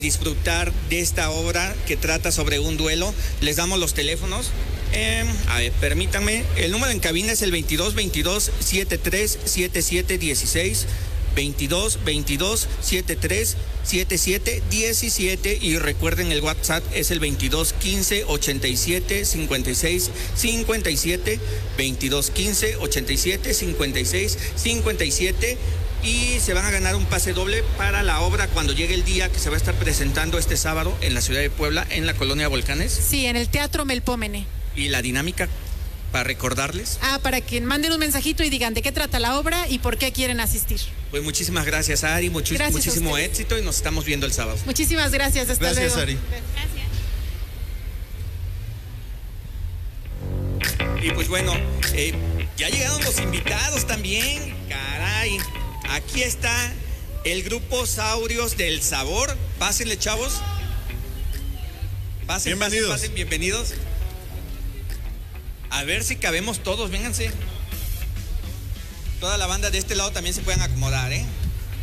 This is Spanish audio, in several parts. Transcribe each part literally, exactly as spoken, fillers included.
disfrutar de esta obra que trata sobre un duelo. Les damos los teléfonos. Eh, a ver, permítanme. El número en cabina es el veintidós veintidós setenta y tres setenta y siete dieciséis. veintidós veintidós setenta y tres setenta y siete diecisiete. Y recuerden, el WhatsApp es el veintidós quince ochenta y siete cincuenta y seis cincuenta y siete. veintidós quince ochenta y siete cincuenta y seis cincuenta y siete. Y se van a ganar un pase doble para la obra cuando llegue el día, que se va a estar presentando este sábado en la ciudad de Puebla, en la colonia Volcanes. Sí, en el Teatro Melpómene. Y la dinámica, para recordarles. Ah, para que manden un mensajito y digan de qué trata la obra y por qué quieren asistir. Pues muchísimas gracias, Ari, muchi- Gracias muchísimo éxito y nos estamos viendo el sábado. Muchísimas gracias, hasta Gracias, luego. Ari. Gracias. Y pues bueno, eh, ya llegaron los invitados también, caray. Aquí está el grupo Saurios del Sabor. Pásenle, chavos. Pasen, Bienvenidos. pasen, pasen, bienvenidos. A ver si cabemos todos, vénganse. Toda la banda de este lado también se pueden acomodar, ¿eh?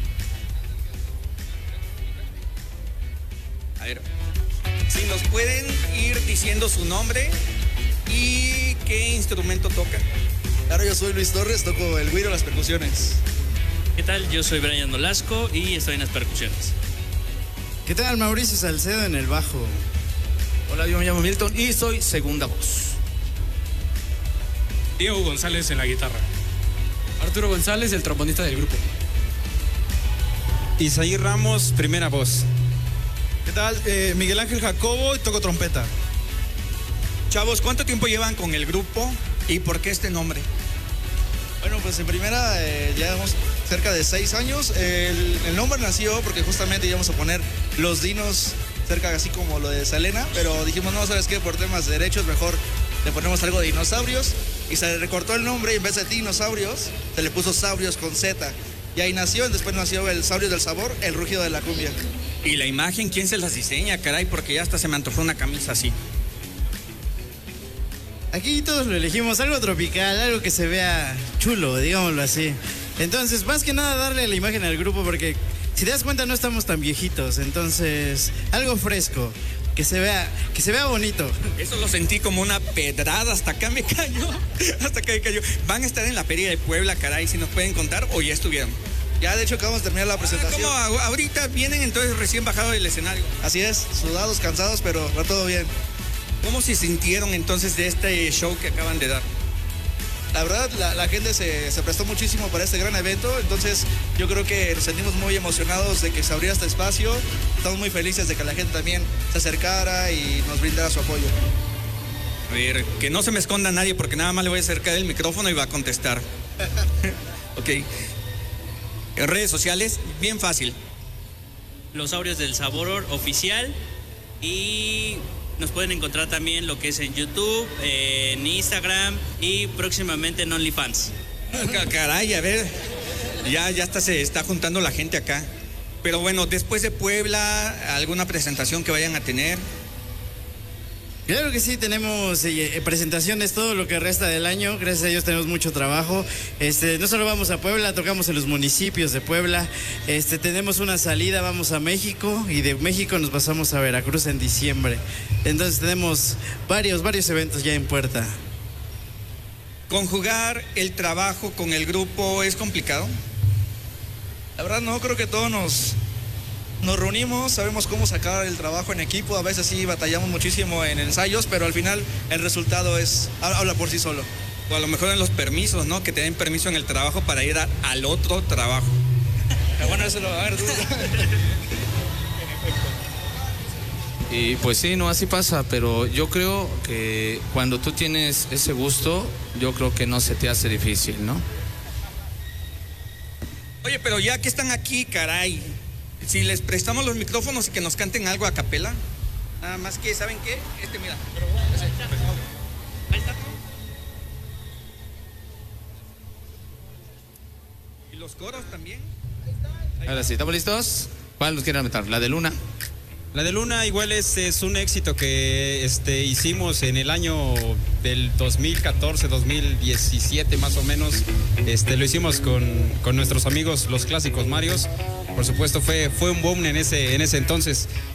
A ver, si nos pueden ir diciendo su nombre y qué instrumento tocan. Claro, yo soy Luis Torres, toco el güiro, las percusiones. ¿Qué tal? Yo soy Brian Nolasco y estoy en las percusiones. ¿Qué tal? Mauricio Salcedo en el bajo. Hola, yo me llamo Milton y soy segunda voz. Diego González en la guitarra. Arturo González, el trombonista del grupo. Isaí Ramos, primera voz. ¿Qué tal? Eh, Miguel Ángel Jacobo y toco trompeta. Chavos, ¿cuánto tiempo llevan con el grupo y por qué este nombre? Bueno, pues en primera eh, llevamos cerca de seis años. El, el nombre nació porque justamente íbamos a poner los dinos cerca, así como lo de Selena, pero dijimos, no, ¿sabes qué? Por temas de derechos, mejor le ponemos algo de dinosaurios. Y se le recortó el nombre y en vez de dinosaurios, se le puso saurios con Z. Y ahí nació, y después nació el Saurios del Sabor, el rugido de la cumbia. Y la imagen, ¿quién se las diseña, caray? Porque ya hasta se me antojó una camisa así. Aquí todos lo elegimos, algo tropical, algo que se vea chulo, digámoslo así. Entonces, más que nada darle la imagen al grupo porque, si te das cuenta, no estamos tan viejitos. Entonces, algo fresco, que se vea, que se vea bonito. Eso lo sentí como una pedrada, hasta acá me cayó, hasta acá me cayó. Van a estar en la Feria de Puebla, caray, si nos pueden contar, o ya estuvieron. Ya, de hecho, acabamos de terminar la Ah, presentación. ¿cómo? A- ahorita vienen entonces recién bajados del escenario. Así es, sudados, cansados, pero va todo bien. ¿Cómo se sintieron entonces de este show que acaban de dar? La verdad, la, la gente se, se prestó muchísimo para este gran evento, entonces yo creo que nos sentimos muy emocionados de que se abriera este espacio. Estamos muy felices de que la gente también se acercara y nos brindara su apoyo. A ver, que no se me esconda nadie porque nada más le voy a acercar el micrófono y va a contestar. Ok. En redes sociales, bien fácil. Los Saurios del Sabor oficial. Y nos pueden encontrar también lo que es en YouTube, en Instagram y próximamente en OnlyFans. Ca- Caray, a ver, ya, ya hasta se está juntando la gente acá. Pero bueno, después de Puebla, ¿alguna presentación que vayan a tener? Claro que sí, tenemos eh, presentaciones todo lo que resta del año. Gracias a Dios tenemos mucho trabajo. Este, no solo vamos a Puebla, tocamos en los municipios de Puebla. Este, tenemos una salida, vamos a México y de México nos pasamos a Veracruz en diciembre. Entonces tenemos varios, varios eventos ya en puerta. ¿Conjugar el trabajo con el grupo es complicado? La verdad no, creo que todos nos, nos reunimos, sabemos cómo sacar el trabajo en equipo, a veces sí batallamos muchísimo en ensayos, pero al final el resultado es habla por sí solo. O a lo mejor en los permisos, ¿no? Que te den permiso en el trabajo para ir a- al otro trabajo. Pero bueno, eso lo va a ver tú. Y pues sí, no, así pasa, pero yo creo que cuando tú tienes ese gusto, yo creo que no se te hace difícil, ¿no? Oye, pero ya que están aquí, caray, si les prestamos los micrófonos y que nos canten algo a capela, nada más que, ¿saben qué? Este, mira. Ese, ahí está. Y los coros también. Ahora sí, ¿estamos listos? ¿Cuál nos quieren meter? ¿La de Luna? La de Luna igual es, es un éxito que este, hicimos en el año del dos mil catorce, dos mil diecisiete más o menos. Este, lo hicimos con, con nuestros amigos los Clásicos Marios. Por supuesto fue, fue un boom en ese, en ese entonces.